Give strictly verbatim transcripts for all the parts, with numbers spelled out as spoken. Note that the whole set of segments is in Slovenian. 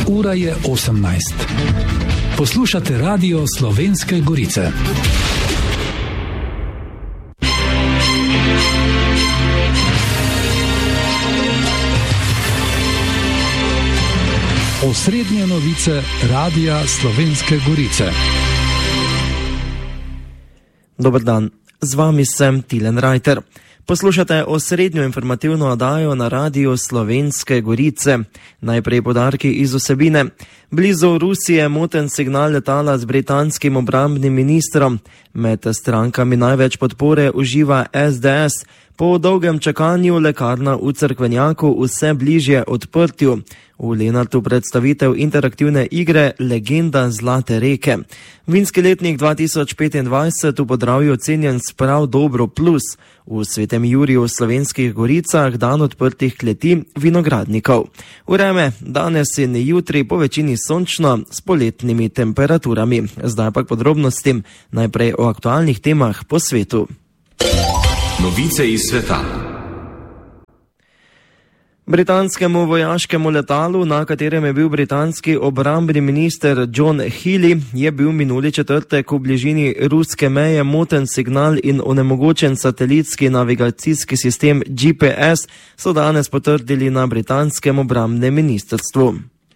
Ura je osemnajst. Poslušate Radio Slovenske Gorice. Osrednje novice Radia Slovenske Gorice. Dober dan, z vami sem Tilen Rajter. Poslušate osrednjo informativno oddajo na Radiu Slovenske Gorice. Najprej podarki iz vsebine. Blizu Rusije moten signal letala z britanskim obrambnim ministrom. Med strankami največ podpore uživa es de es. Po dolgem čakanju lekarna v Cerkvenjaku vse bližje odprtju. V Lenartu predstavitev interaktivne igre Legenda Zlate reke. Vinski letnik dva tisoč petindvajset v Podravju ocenjen s prav dobro plus. V Svetem Juriju v Slovenskih Goricah dan odprtih kleti vinogradnikov. Vreme danes in jutri po večini sončno s poletnimi temperaturami. Zdaj pa k podrobnostim, najprej o aktualnih temah po svetu. Novice iz sveta. Britanskemu vojaškemu letalu, na katerem je bil britanski obrambni minister John Healey, je bil minuli četrtek v bližini ruske meje moten signal in onemogočen satelitski navigacijski sistem G P S, so danes potrdili na britanskem obrambnem ministrstvu.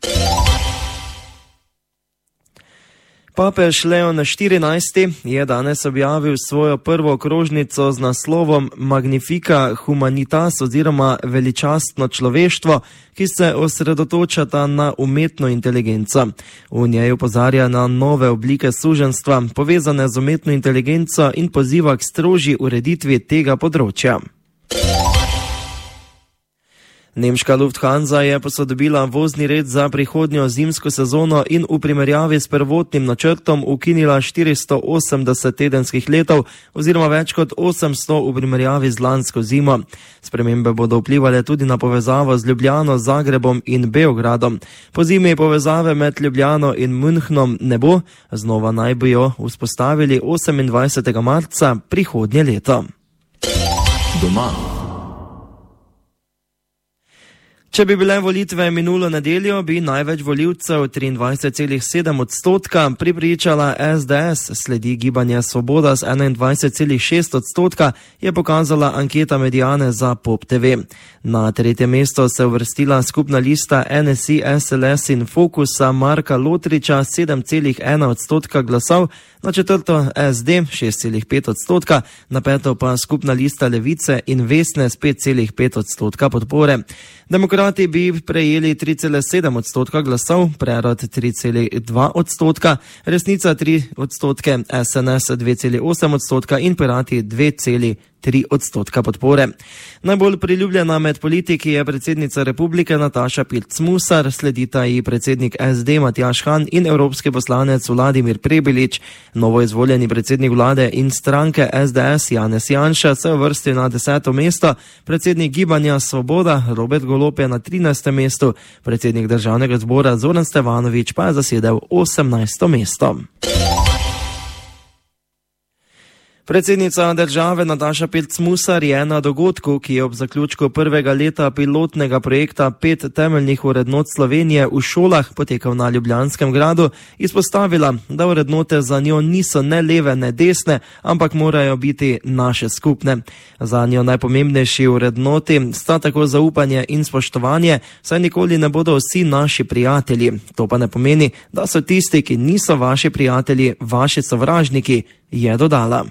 Papež Leon štirinajsti je danes objavil svojo prvo krožnico z naslovom Magnifica Humanitas oziroma Veličastno človeštvo, ki se osredotočata na umetno inteligenco. V njej opozarja na nove oblike suženjstva, povezane z umetno inteligenco in poziva k strožji ureditvi tega področja. Nemška Lufthansa je posodobila vozni red za prihodnjo zimsko sezono in v primerjavi s prvotnim načrtom ukinila štiristo osemdeset tedenskih letov oziroma več kot osemsto v primerjavi z lansko zimo. Spremembe bodo vplivale tudi na povezavo z Ljubljano, Zagrebom in Beogradom. Po zimi povezave med Ljubljano in Münchnom ne bo, znova naj bi jo vzpostavili osemindvajsetega marca prihodnje leto. Doma. Če bi bile volitve minulo nedeljo, bi največ volivcev, triindvajset celih sedem odstotka, pripričala es de es, sledi Gibanje Svoboda z enaindvajset celih šest odstotka, je pokazala anketa Mediane za Pop te ve. Na tretje mesto se uvrstila skupna lista en es i, es el es in Fokusa Marka Lotriča sedem celih ena odstotka glasov, na četrto es de šest celih pet odstotka, na peto pa skupna lista Levice in Vesne s pet celih pet odstotka podpore. Demokrati bi prejeli tri celih sedem odstotka glasov, Prerod tri celih dva odstotka, Resnica tri odstotke, es en es dve celih osem odstotka in Pirati dve celih tri odstotka podpore. Najbolj priljubljena med politiki je predsednica republike Nataša Pirc Musar, sledita ji predsednik es de Matjaž Han in evropski poslanec Vladimir Prebilič. Novo izvoljeni predsednik vlade in stranke es de es Janez Janša se uvrsti na deseto mesto, predsednik Gibanja Svoboda Robert Golob je na trinajstem mestu, predsednik državnega zbora Zoran Stevanović pa je zasedel osemnajsto mesto. Predsednica države Nataša Pirc Musar je na dogodku, ki je ob zaključku prvega leta pilotnega projekta Pet temeljnih vrednot Slovenije v šolah potekal na Ljubljanskem gradu, izpostavila, da vrednote za njo niso ne leve ne desne, ampak morajo biti naše skupne. Za njo najpomembnejši vrednoti sta tako zaupanje in spoštovanje, saj nikoli ne bodo vsi naši prijatelji. To pa ne pomeni, da so tisti, ki niso vaši prijatelji, vaši sovražniki, je dodala.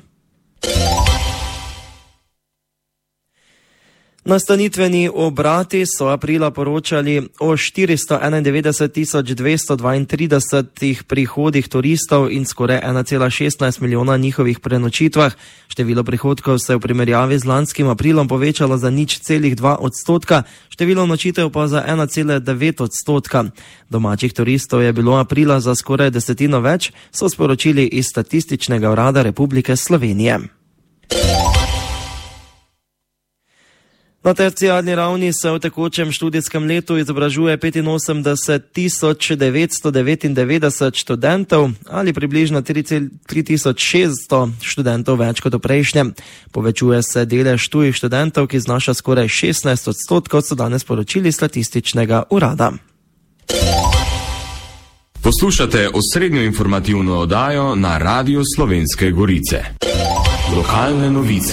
Nastanitveni obrati so aprila poročali o štiristo enaindevetdeset tisoč dvesto dvaintridesetih prihodih turistov in skoraj ena cela šestnajst milijona njihovih prenočitvah. Število prihodkov se je v primerjavi z lanskim aprilom povečalo za nič celih dva odstotka, število nočitev pa za ena cela devet odstotka. Domačih turistov je bilo aprila za skoraj desetino več, so sporočili iz Statističnega urada Republike Slovenije. Na terciarni ravni se v tekočem študijskem letu izobražuje petinosemdeset tisoč devetsto devetindevetdeset študentov ali približno tri tisoč šeststo študentov več kot v prejšnjem. Povečuje se delež tujih študentov, ki znaša skoraj šestnajst odstotkov, so danes poročili Statističnega urada. Poslušate osrednjo informativno oddajo na Radiu Slovenske Gorice. Lokalne novice.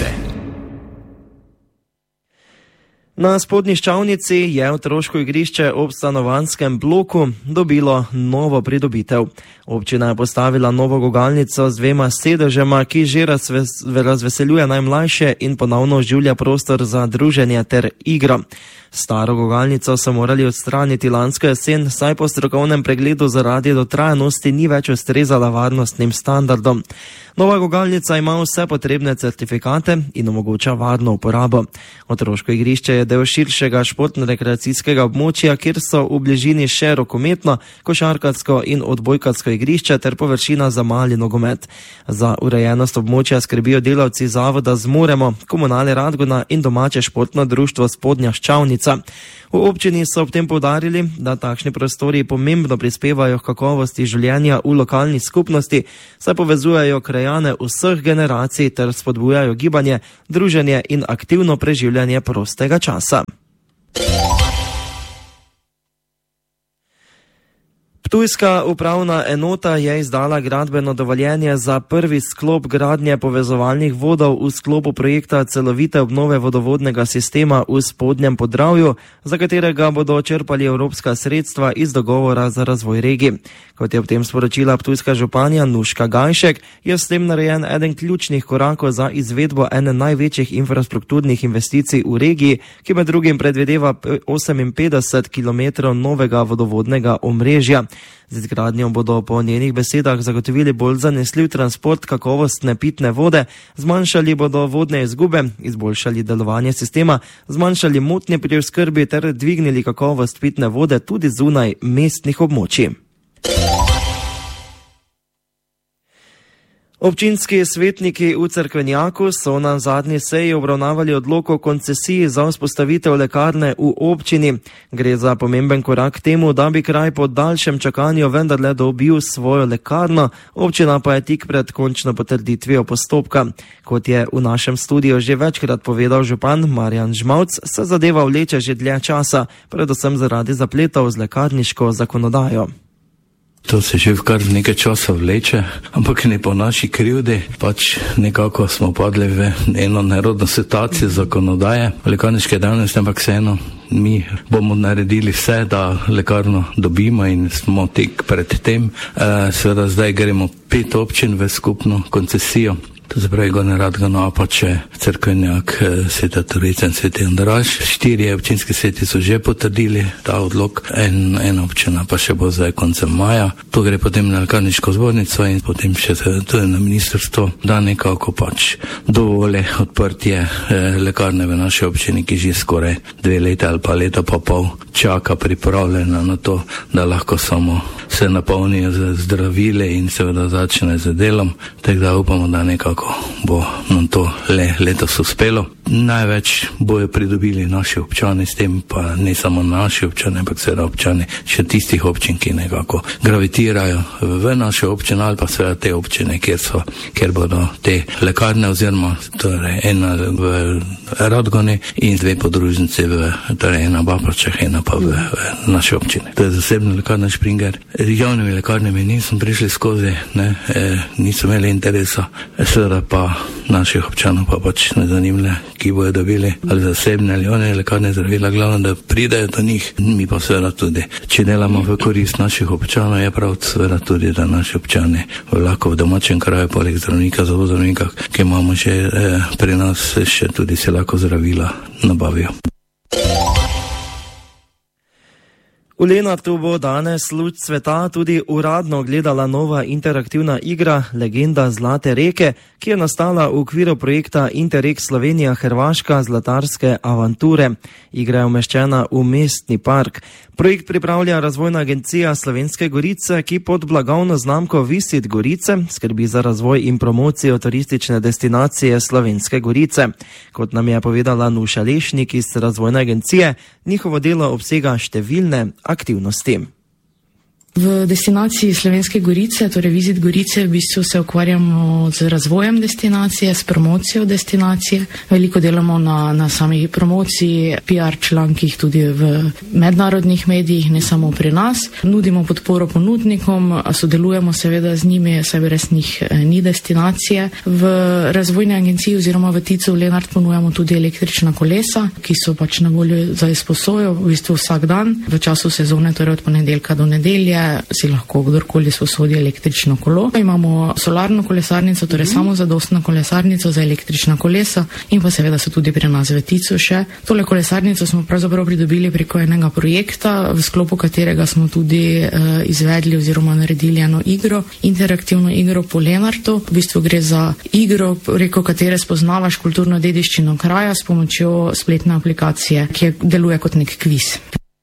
Na Spodnji Ščavnici je otroško igrišče ob stanovanjskem bloku dobilo novo pridobitev. Občina je postavila novo gugalnico z dvema sedežema, ki že razves, razveseljuje najmlajše in ponovno oživlja prostor za druženje ter igro. Staro gugalnico so morali odstraniti lansko jesen, saj po strokovnem pregledu zaradi dotrajanosti ni več ustrezala varnostnim standardom. Nova gugalnica ima vse potrebne certifikate in omogoča varno uporabo. Otroško igrišče je del širšega športno-rekreacijskega območja, kjer so v bližini še rokometno, košarkarsko in odbojkarsko igrišče ter površina za mali nogomet. Za urejenost območja skrbijo delavci zavoda Zmoremo, Komunale Radgona in domače športno društvo Spodnja Ščavnica. V občini so ob tem poudarili, da takšni prostori pomembno prispevajo k kakovosti življenja v lokalni skupnosti, saj povezujejo krajane vseh generacij ter spodbujajo gibanje, druženje in aktivno preživljanje prostega časa. Ptujska upravna enota je izdala gradbeno dovoljenje za prvi sklop gradnje povezovalnih vodov v sklopu projekta celovite obnove vodovodnega sistema v Spodnjem Podravju, za katerega bodo črpali evropska sredstva iz dogovora za razvoj regij. Kot je ob tem sporočila ptujska županja Nuška Gajšek, je s tem narejen eden ključnih korakov za izvedbo ene največjih infrastrukturnih investicij v regiji, ki med drugim predvideva oseminpetdeset kilometrov novega vodovodnega omrežja. Z izgradnjo bodo po njenih besedah zagotovili bolj zanesljiv transport kakovostne pitne vode, zmanjšali bodo vodne izgube, izboljšali delovanje sistema, zmanjšali motnje pri oskrbi ter dvignili kakovost pitne vode tudi zunaj mestnih območij. Občinski svetniki v Cerkvenjaku so na zadnji seji obravnavali odlok o koncesiji za vzpostavitev lekarne v občini. Gre za pomemben korak temu, da bi kraj po daljšem čakanju vendarle dobil svojo lekarno, občina pa je tik pred končno potrditvijo postopka. Kot je v našem studiu že večkrat povedal župan Marjan Žmavc, se zadeva vleče že dlje časa, predvsem zaradi zapletov z lekarniško zakonodajo. To se že v kar nekaj časa vleče, ampak ne po naši krivdi, pač nekako smo padli v eno nerodno situacijo zakonodaje v lekarniške dejavnosti, ampak vseeno mi bomo naredili vse, da lekarno dobimo in smo tik pred tem. E, seveda zdaj gremo pet občin v skupno koncesijo. To se pravi Gornja Radgona, Apače, Cerkvenjak, Sveta Trojica in Sveti Andraž. Štirje občinski sveti so že potrdili ta odlok, en, ena občina pa še bo zdaj koncem maja. To gre potem na lekarniško zbornico in potem še tudi na ministrstvo, da nekako pač dovole odprtje eh, lekarne v naši občini, ki že skoraj dve leta ali pa leta pa pol čaka pripravljena na to, da lahko samo se napolnijo z zdravile in seveda začne z delom. Tako da upamo, da nekako bo nam to le letos uspelo. Največ bojo pridobili naši občani, s tem pa ne samo naši občani, ampak seveda občani še tistih občin, ki nekako gravitirajo v naše občine ali pa seveda te občine, kjer so, kjer bodo te lekarne oziroma torej ena v Radgoni in dve podružnice v, torej ena v Apačah, ena pa v, v naši občini. To je zasebna lekarna Springer. Javnimi lekarnami nismo prišli skozi, ne, e, niso imeli interesa, seveda pa naših občanov pa pač ne zanimlja, ki bojo dobili ali zasebne ali one lekarne zdravila, glavno, da pridejo do njih. Mi pa seveda tudi, če delamo v korist naših občanov, je prav seveda tudi, da naši občani lahko v domačem kraju, poleg zdravnika, zobozdravnika, ki imamo že eh, pri nas, še tudi se lahko zdravila nabavijo. V Lenartu bo danes luč sveta tudi uradno gledala nova interaktivna igra Legenda Zlate reke, ki je nastala v okviru projekta Interreg Slovenija-Hrvaška zlatarske avanture. Igra je umeščena v mestni park. Projekt pripravlja Razvojna agencija Slovenske Gorice, ki pod blagovno znamko Visit Gorice skrbi za razvoj in promocijo turistične destinacije Slovenske Gorice. Kot nam je povedala Nuša Lešnik iz Razvojne agencije, njihovo delo obsega številne aktivnosti. V destinaciji Slovenske Gorice, torej Visit Gorice, v bistvu se ukvarjamo z razvojem destinacije, s promocijo destinacije. Veliko delamo na, na sami promociji, P R člankih tudi v mednarodnih medijih, ne samo pri nas. Nudimo podporo ponudnikom, sodelujemo seveda z njimi, saj brez njih ni destinacije. V razvojni agenciji oziroma v Ticu Lenart ponujamo tudi električna kolesa, ki so pač na voljo za izposojo v bistvu vsak dan. V času sezone, torej od ponedeljka do nedelje, si lahko kdorkoli sposodi električno kolo. Imamo solarno kolesarnico, torej samo zadostno kolesarnico za električna kolesa in pa seveda so tudi pri nas v Ticu še. Tole kolesarnico smo pravzaprav pridobili preko enega projekta, v sklopu katerega smo tudi uh, izvedli oziroma naredili eno igro, interaktivno igro po Lenartu. V bistvu gre za igro, preko katere spoznavaš kulturno dediščino kraja s pomočjo spletne aplikacije, ki deluje kot nek kviz.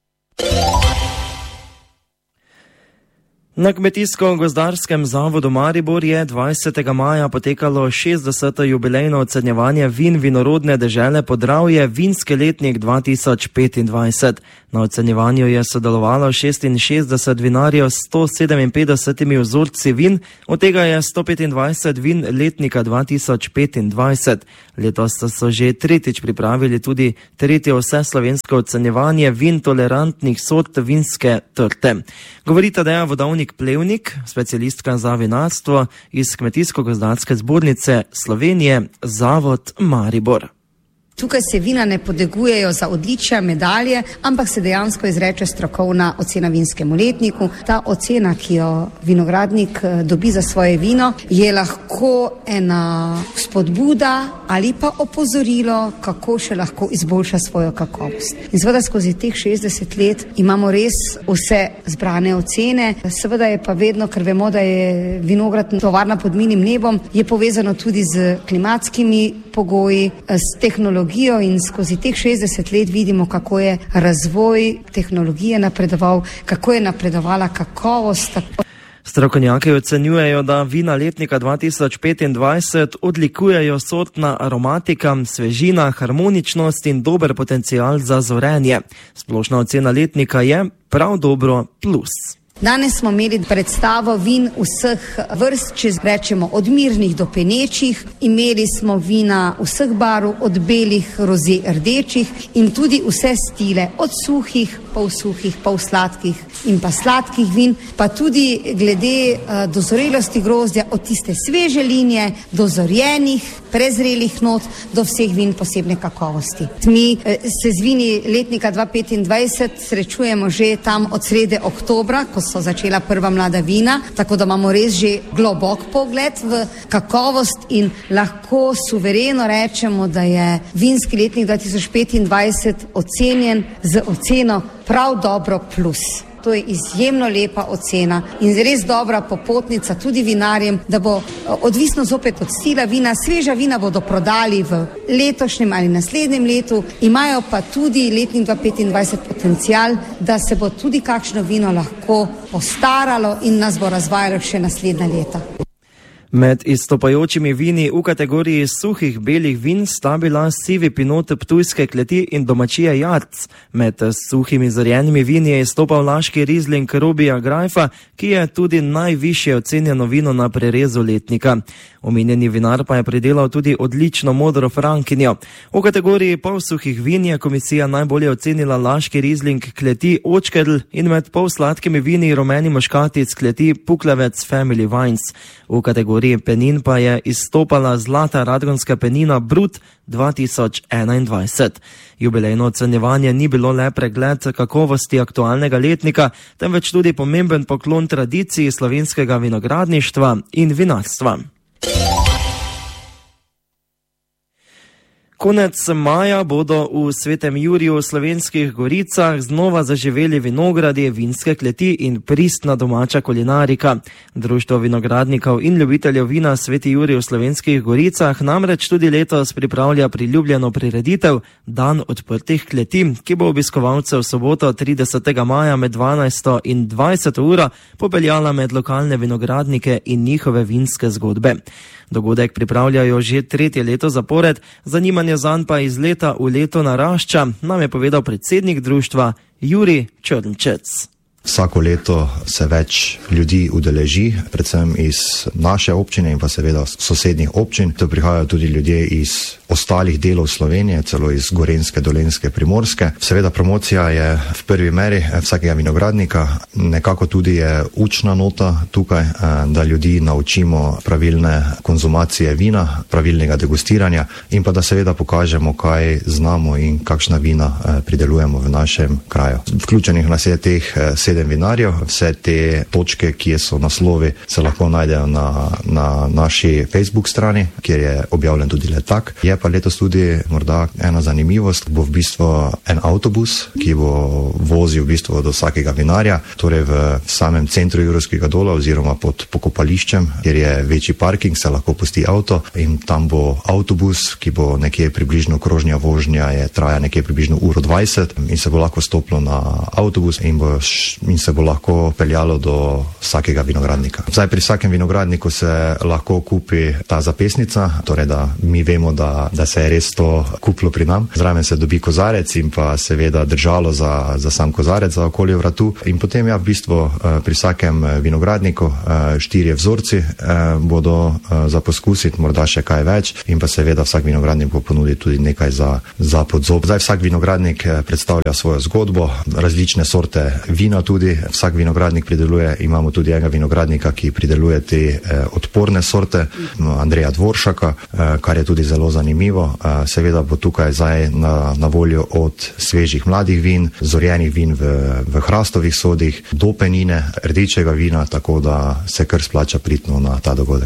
Na Kmetijsko-gozdarskem zavodu Maribor je dvajsetega maja potekalo šestdeseto jubilejno ocenjevanje vin vinorodne dežele Podravje, vinski letnik dva tisoč petindvajset. Na ocenjevanju je sodelovalo šestinšestdeset vinarjev s sto sedeminpetdesetimi vzorci vin, od tega je sto petindvajset vin letnika dva tisoč petindvajset. Letos so že tretjič pripravili tudi tretje vseslovensko ocenjevanje vin tolerantnih sort vinske trte. Govorita Deja Vodovnik Plevnik, specialistka za vinarstvo iz Kmetijsko-gozdarske zbornice Slovenije, Zavod Maribor. Tukaj se vina ne podegujejo za odličja, medalje, ampak se dejansko izreče strokovna ocena vinskemu letniku. Ta ocena, ki jo vinogradnik dobi za svoje vino, je lahko ena spodbuda ali pa opozorilo, kako še lahko izboljša svojo kakovost. In seveda skozi teh šestdeset let imamo res vse zbrane ocene. Seveda je pa vedno, ker vemo, da je vinograd tovarna pod milim nebom, je povezano tudi z klimatskimi pogoji, s tehnologijo in skozi teh šestdeset let vidimo, kako je razvoj tehnologije napredoval, kako je napredovala kakovost. Strokovnjaki ocenjujejo, da vina letnika dva tisoč petindvajset odlikujejo sortna aromatika, svežina, harmoničnost in dober potencial za zorenje. Splošna ocena letnika je prav dobro plus. Danes smo imeli predstavo vin vseh vrst, če rečemo od mirnih do penečih. Imeli smo vina vseh barv, od belih, roze, rdečih in tudi vse stile, od suhih, pol suhih, pol sladkih in pa sladkih vin, pa tudi glede uh, dozorelosti grozdja, od tiste sveže linije, dozorjenih, prezrelih not, do vseh vin posebne kakovosti. Mi uh, se z vini letnika dva tisoč petindvajset srečujemo že tam od srede oktobra, ko so začela prva mlada vina, tako da imamo res že globok pogled v kakovost in lahko suvereno rečemo, da je vinski letnik dva tisoč petindvajset ocenjen z oceno prav dobro plus. To je izjemno lepa ocena in res dobra popotnica tudi vinarjem, da bo odvisno zopet od stila vina. Sveža vina bodo prodali v letošnjem ali naslednjem letu, imajo pa tudi letnik dva tisoč petindvajset potencial, da se bo tudi kakšno vino lahko postaralo in nas bo razvajalo še naslednja leta. Med izstopajočimi vini v kategoriji suhih belih vin sta bila sivi pinot Ptujske kleti in domačije Jarc. Med suhimi zorjenimi vini je izstopal laški rizling Robija Grajfa, ki je tudi najvišje ocenjeno vino na prerezu letnika. Omenjeni vinar pa je pridelal tudi odlično modro frankinjo. V kategoriji polsuhih vin je komisija najbolje ocenila laški rizling kleti Očkedl in med polsladkimi vini rumeni muškatic kleti Puklavec Family Wines. V kategoriji penin pa je izstopala zlata radgonska penina Brut dva tisoč enaindvajset. Jubilejno ocenjevanje ni bilo le pregled kakovosti aktualnega letnika, temveč tudi pomemben poklon tradiciji slovenskega vinogradništva in vinarstva. Konec maja bodo v Svetem Juriju v Slovenskih Goricah znova zaživeli vinogradi, vinske kleti in pristna domača kulinarika. Društvo vinogradnikov in ljubiteljev vina Sveti Jurij v Slovenskih Goricah namreč tudi letos pripravlja priljubljeno prireditev Dan odprtih kleti, ki bo obiskovalce v soboto tridesetega maja med dvanajsto in dvajseto uro popeljala med lokalne vinogradnike in njihove vinske zgodbe. Dogodek pripravljajo že tretje leto zapored, zanimanje zanj pa iz leta v leto narašča, nam je povedal predsednik društva Jurij Črnčec. Vsako leto se več ljudi udeleži, predvsem iz naše občine in pa seveda sosednjih občin. To prihajajo tudi ljudje iz ostalih delov Slovenije, celo iz Gorenjske, Dolenjske, Primorske. Seveda promocija je v prvi meri vsakega vinogradnika, nekako tudi je učna nota tukaj, da ljudi naučimo pravilne konzumacije vina, pravilnega degustiranja in pa da seveda pokažemo, kaj znamo in kakšna vina pridelujemo v našem kraju. Vključenih nas je teh sedem vinarjev, vse te točke, ki so naslovi, se lahko najdejo na, na naši Facebook strani, kjer je objavljen tudi letak. Je pa letos tudi morda ena zanimivost, bo v bistvu en avtobus, ki bo vozil v bistvu do vsakega vinarja, torej v samem centru Jurovskega dola oziroma pod pokopališčem, kjer je večji parking, se lahko pusti avto in tam bo avtobus, ki bo nekje približno krožnja vožnja, je traja nekje približno uro dvajset in se bo lahko stopilo na avtobus in, bo, in se bo lahko peljalo do vsakega vinogradnika. Zdaj pri vsakem vinogradniku se lahko kupi ta zapesnica, torej da mi vemo, da, da se je res to kupilo pri nam. Zraven se dobi kozarec in pa seveda držalo za, za sam kozarec za okolje vratu in potem ja v bistvu pri vsakem vinogradniku štirje vzorci bodo za poskusiti, morda še kaj več in pa seveda vsak vinogradnik bo ponudil tudi nekaj za, za podzob. Zdaj vsak vinogradnik predstavlja svojo zgodbo, različne sorte vina tudi, vsak vinogradnik prideluje, imamo tudi enega vinogradnika, ki prideluje te eh, odporne sorte, Andreja Dvoršaka, eh, kar je tudi zelo zanimivo. Eh, seveda bo tukaj zdaj na, na voljo od svežih mladih vin, zorjenih vin v, v hrastovih sodih, do penine, rdečega vina, tako da se kar splača pritno na ta dogodek.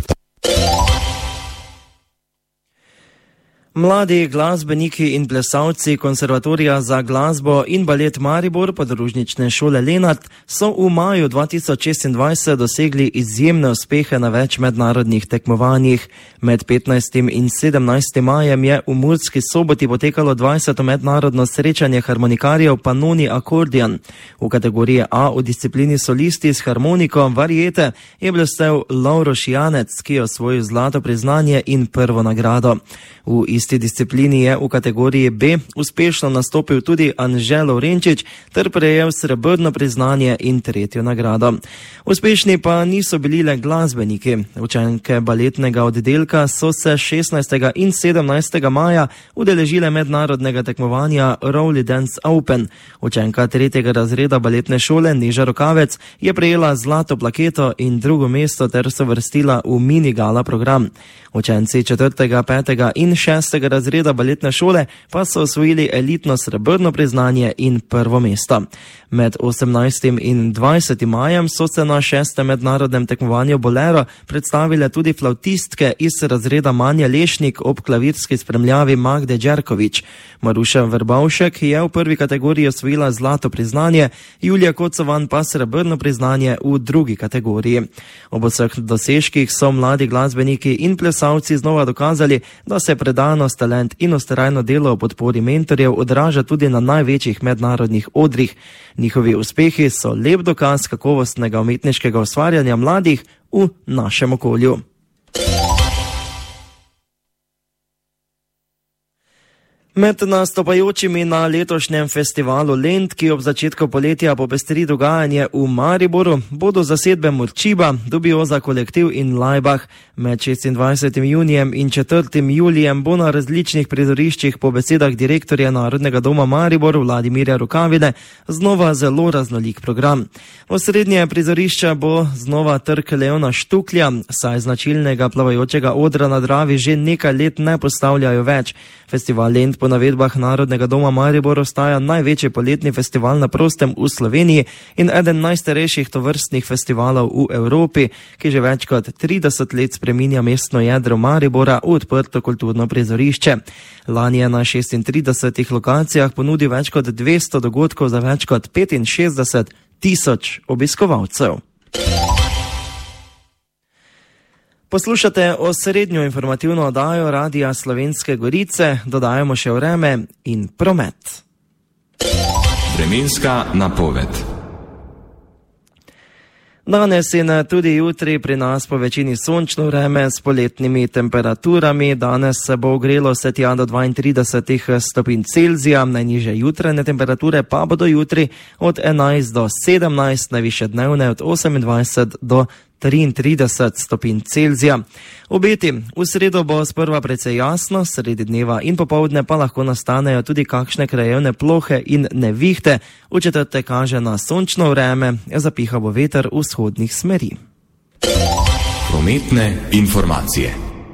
Mladi glasbeniki in plesalci Konservatorija za glasbo in balet Maribor podružnične šole Lenart so v maju dva tisoč šestindvajset dosegli izjemne uspehe na več mednarodnih tekmovanjih. Med petnajstim in sedemnajstim majem je v Murski Soboti potekalo dvajseto mednarodno srečanje harmonikarjev Panoni Akordian. V kategoriji A v disciplini solisti s harmoniko variete je blestel Lovro Šijanec, ki je osvojil zlato priznanje in prvo nagrado. V isti disciplini je v kategoriji B uspešno nastopil tudi Anže Lovrenčič ter prejel srebrno priznanje in tretjo nagrado. Uspešni pa niso bili le glasbeniki. Učenke baletnega oddelka so se šestnajstega in sedemnajstega maja udeležile mednarodnega tekmovanja Rowley Dance Open. Učenka tretjega razreda baletne šole Neža Rokavec je prejela zlato plaketo in drugo mesto ter se vrstila v mini gala program. Učenci četrtega, petega in šestega razreda baletne šole pa so osvojili elitno srebrno priznanje in prvo mesto. Med osemnajstim in dvajsetim majem so se na šestem mednarodnem tekmovanju Bolero predstavile tudi flavtistke iz razreda Manja Lešnik ob klavirski spremljavi Magde Đerković. Maruša Verbavšek je v prvi kategoriji osvojila zlato priznanje, Julija Kocovan pa srebrno priznanje v drugi kategoriji. Ob vseh dosežkih so mladi glasbeniki in plesalci znova dokazali, da se predanost, talent in vztrajno delo v podpori mentorjev odraža tudi na največjih mednarodnih odrih. Njihovi uspehi so lep dokaz kakovostnega umetniškega ustvarjanja mladih v našem okolju. Med nastopajočimi na letošnjem festivalu Lent, ki ob začetku poletja popestri dogajanje v Mariboru, bodo zasedbe Murčiba, Dubioza kolektiv in Laibach. Med šestindvajsetim junijem in četrtim julijem bo na različnih prizoriščih po besedah direktorja Narodnega doma Maribor Vladimirja Rukavine znova zelo raznolik program. Osrednje prizorišče bo znova trg Leona Štuklja, saj značilnega plavajočega odra na Dravi že nekaj let ne postavljajo več. Festival Lent po navedbah Narodnega doma Maribor ostaja največji poletni festival na prostem v Sloveniji in eden najstarejših tovrstnih festivalov v Evropi, ki že več kot trideset let spreminja mestno jedro Maribora v odprto kulturno prizorišče. Lani je na šestintridesetih lokacijah ponudil več kot dvesto dogodkov za več kot petinšestdeset tisoč obiskovalcev. Poslušate osrednjo informativno oddajo Radia Slovenske Gorice, dodajamo še vreme in promet. Vremenska napoved. Danes in tudi jutri pri nas po večini sončno vreme s poletnimi temperaturami. Danes se bo ogrelo vse tja do dvaintrideset stopinj Celzija, najnižje jutranje temperature pa bodo jutri od enajst do sedemnajst, najvišje dnevne od osemindvajset do triintrideset stopinj Celzija. Obeti, v sredo bo sprva precej jasno, sredi dneva in popoldne pa lahko nastanejo tudi kakšne krajevne plohe in nevihte. V četrtek kaže na sončno vreme, zapiha bo veter vzhodnih smeri. Prometne informacije.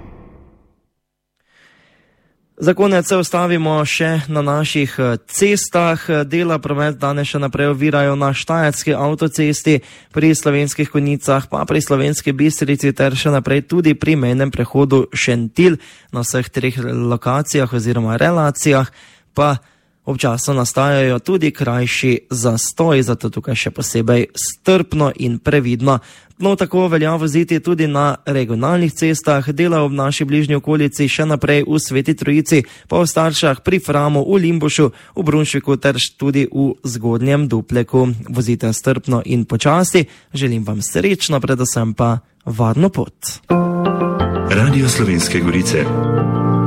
Za konec se ustavimo še na naših cestah. Dela promet danes še naprej ovirajo na Štajerski avtocesti, pri Slovenskih Konjicah pa pri Slovenski Bistrici ter še naprej tudi pri mejnem prehodu Šentilj. Na vseh treh lokacijah oziroma relacijah pa občasno nastajajo tudi krajši zastoji, zato tukaj še posebej strpno in previdno. No, tako velja voziti tudi na regionalnih cestah. Dela ob naši bližnji okolici še naprej v Sveti Trojici, pa v Staršah, pri Framu, v Limbušu, v Brunšviku ter tudi v Zgodnjem Dupleku. Vozite strpno in počasi. Želim vam srečno, predvsem pa varno pot. Radio Slovenske Gorice.